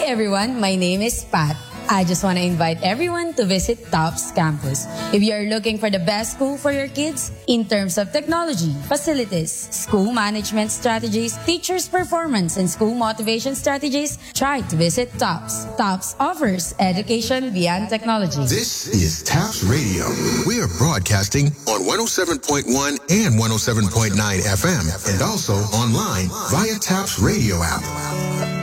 everyone, my name is Pat. I just want to invite everyone to visit TOPS campus. If you are looking for the best school for your kids in terms of technology, facilities, school management strategies, teachers' performance, and school motivation strategies, try to visit TOPS. TOPS offers education beyond technology. This is TOPS Radio. We are broadcasting on 107.1 and 107.9 FM and also online via TOPS Radio app.